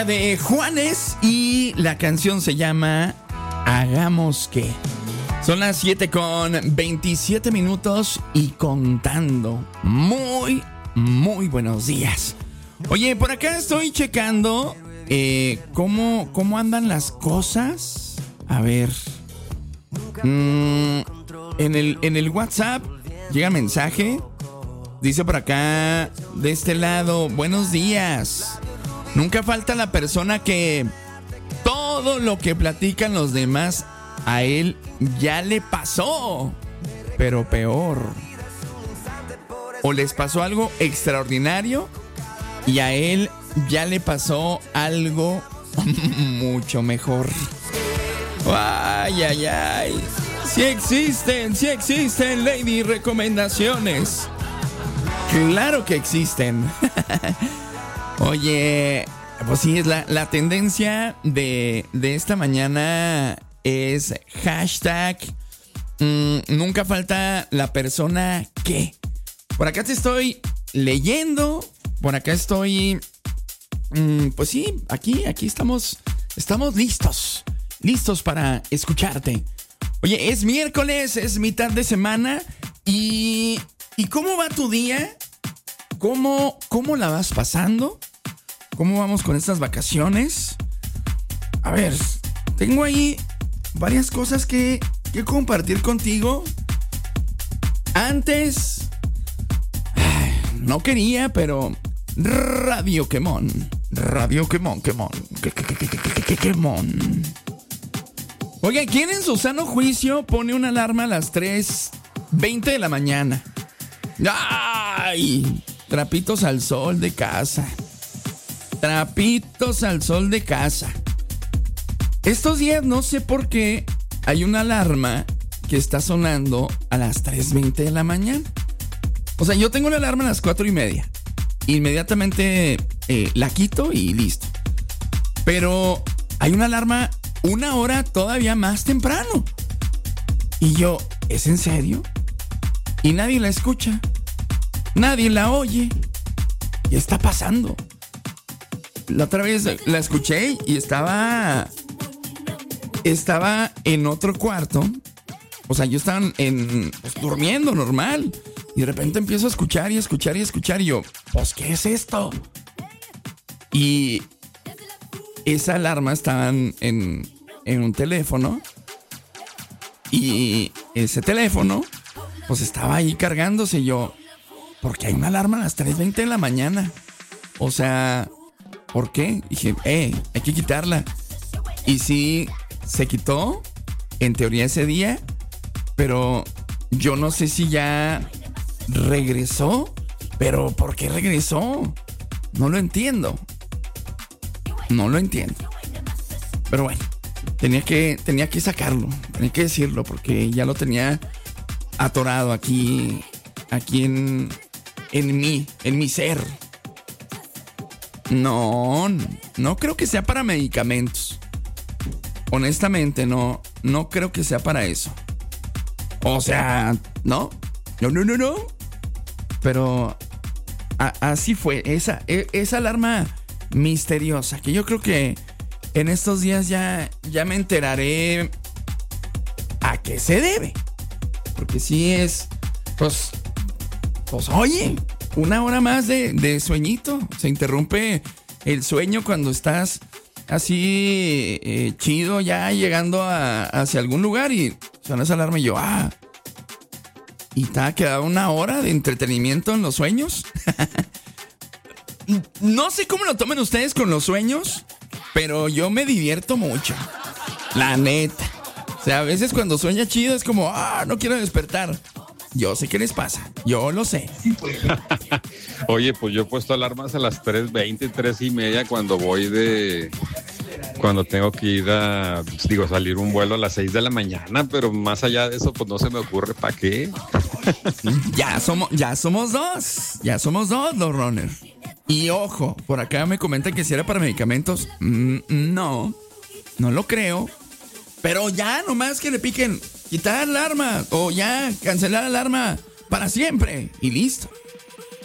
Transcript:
De Juanes y la canción se llama Hagamos que. Son las 7:27 y contando. Muy buenos días. Oye, por acá estoy checando cómo andan las cosas. A ver. En el WhatsApp llega mensaje. Dice por acá, de este lado, buenos días. Nunca falta la persona que todo lo que platican los demás a él ya le pasó, pero peor. O les pasó algo extraordinario y a él ya le pasó algo mucho mejor. Ay, ay, ay. Sí existen, Lady Recomendaciones. Claro que existen. Oye, pues sí, es la tendencia de esta mañana es hashtag nunca falta la persona que. Por acá te estoy leyendo, por acá estoy, pues sí, aquí estamos listos para escucharte. Oye, es miércoles, es mitad de semana y ¿cómo va tu día? ¿Cómo la vas pasando? ¿Cómo vamos con estas vacaciones? A ver, tengo ahí varias cosas que compartir contigo. Antes, no quería, pero Radio Quemón. Oiga, ¿quién en su sano juicio pone una alarma a las 3:20 de la mañana? ¡Ay! Trapitos al sol de casa. Estos días no sé por qué hay una alarma que está sonando a las 3:20 de la mañana. O sea, yo tengo la alarma a las 4:30. Inmediatamente la quito y listo. Pero hay una alarma una hora todavía más temprano. Y yo, ¿es en serio? Y nadie la escucha. Nadie la oye. ¿Qué está pasando? La otra vez la escuché y estaba en otro cuarto. O sea, yo estaba durmiendo normal. Y de repente empiezo a escuchar. Y yo, pues, ¿qué es esto? Y esa alarma estaba en un teléfono. Y ese teléfono, pues, estaba ahí cargándose. Y yo, ¿por qué hay una alarma a las 3:20 de la mañana? O sea, ¿por qué? Dije, hay que quitarla. Y sí, se quitó, en teoría ese día, pero yo no sé si ya regresó. Pero ¿por qué regresó? No lo entiendo. Pero bueno, tenía que sacarlo, tenía que decirlo, porque ya lo tenía atorado aquí en mi ser. No creo que sea para medicamentos. Honestamente, no creo que sea para eso. O sea, no. Pero así fue, esa alarma misteriosa, que yo creo que en estos días ya me enteraré a qué se debe. Porque sí es, pues oye, una hora más de sueñito. Se interrumpe el sueño cuando estás así chido, ya llegando hacia algún lugar y suena esa alarma y yo, y te ha quedado una hora de entretenimiento en los sueños. No sé cómo lo tomen ustedes con los sueños, pero yo me divierto mucho, la neta. O sea, a veces cuando sueña chido es como, no quiero despertar. Yo sé qué les pasa, yo lo sé. Oye, pues yo he puesto alarmas a las 3:20, 3:30 cuando tengo que ir salir un vuelo a las 6 de la mañana, pero más allá de eso, pues no se me ocurre para qué. Ya somos dos, los runners. Y ojo, por acá me comentan que si era para medicamentos. No lo creo. Pero ya nomás que le piquen quitar la alarma o ya cancelar la alarma para siempre y listo.